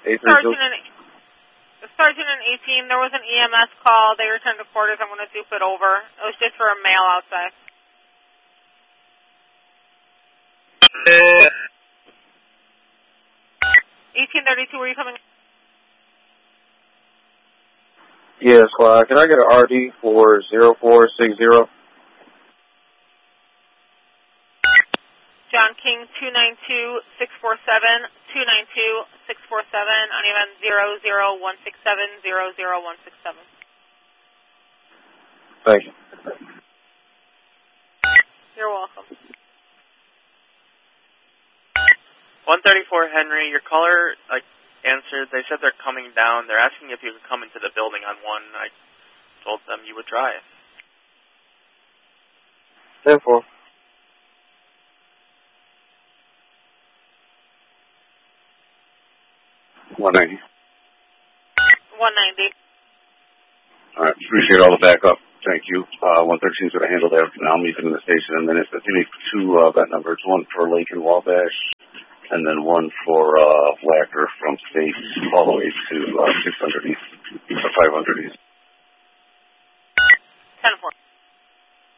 Sergeant and 18, there was an EMS call. They returned to quarters. I'm going to dupe it over. It was just for a male outside. 1832, were you coming? Yeah, squad. Can I get an RD for 0460? John King, 292-647, 292-647, on event 00167, 00167. Thank you. You're welcome. 134 Henry, your caller answered. They said they're coming down. They're asking if you could come into the building on 1. I told them you would drive. 10-4. $190. 190. All right, appreciate all the backup. Thank you. 113 is going to handle that. I'll meet them in the station in a minute. But give me 2 vet numbers, 1 for Lincoln Wabash, and then 1 for Wacker from State all the way to 600 East, or 500 East. 10-4.